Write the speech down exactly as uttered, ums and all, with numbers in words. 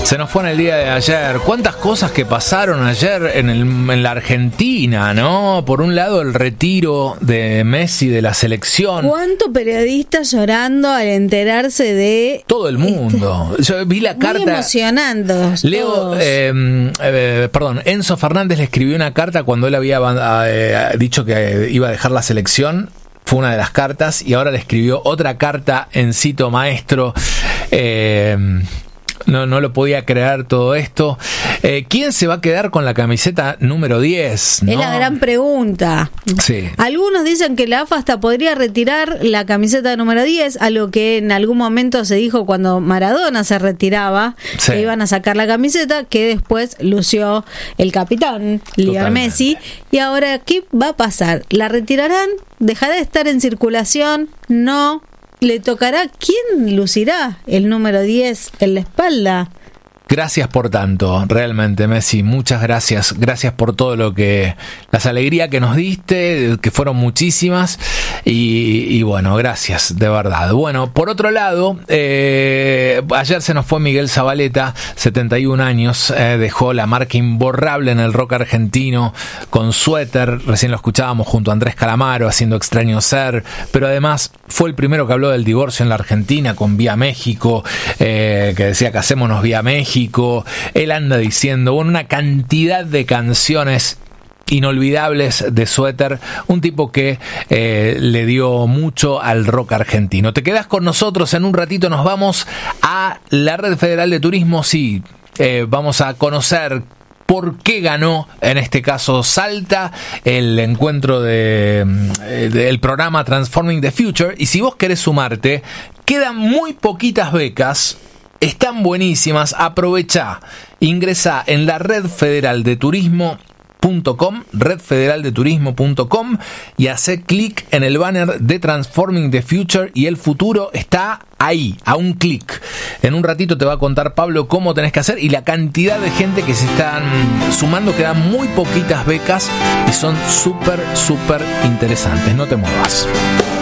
Se nos fue en el día de ayer. Cuántas cosas que pasaron ayer en, el, en la Argentina, ¿no? Por un lado, el retiro de Messi de la selección. ¿Cuánto periodista llorando al enterarse de... Todo el mundo. Este... Yo vi la Muy carta... emocionantes. Leo, eh, eh, perdón, Enzo Fernández le escribió una carta cuando él había eh, dicho que iba a dejar la selección. Fue una de las cartas, y ahora le escribió otra carta en cito maestro. Eh... No, no lo podía creer todo esto. Eh, ¿Quién se va a quedar con la camiseta número diez? ¿No? Es la gran pregunta. Sí. Algunos dicen que la A F A hasta podría retirar la camiseta número diez, a lo que en algún momento se dijo cuando Maradona se retiraba, sí, que iban a sacar la camiseta, que después lució el capitán, Lionel Messi. Y ahora, ¿qué va a pasar? ¿La retirarán? ¿Dejará de estar en circulación? No. ¿Le tocará? ¿Quién lucirá el número diez en la espalda? Gracias por tanto, realmente, Messi, muchas gracias. Gracias por todo lo que, las alegrías que nos diste, que fueron muchísimas, y, y bueno, gracias, de verdad. Bueno, por otro lado, eh, ayer se nos fue Miguel Zavaleta, setenta y un años, eh, dejó la marca imborrable en el rock argentino, con Suéter, recién lo escuchábamos junto a Andrés Calamaro, haciendo Extraño Ser, pero además fue el primero que habló del divorcio en la Argentina, con Vía México, eh, que decía casémonos Vía México. Él anda diciendo, bueno, una cantidad de canciones inolvidables de Suéter, un tipo que eh, le dio mucho al rock argentino. Te quedás con nosotros, en un ratito nos vamos a la Red Federal de Turismo, sí, eh, vamos a conocer por qué ganó, en este caso Salta, el encuentro de, de el programa Transforming the Future, y si vos querés sumarte, quedan muy poquitas becas. Están buenísimas, aprovecha, ingresa en la red federal de turismo punto com, red federal de turismo punto com, y hace clic en el banner de Transforming the Future, y el futuro está ahí, a un clic. En un ratito te va a contar Pablo cómo tenés que hacer y la cantidad de gente que se están sumando. Quedan muy poquitas becas y son súper, súper interesantes. No te muevas.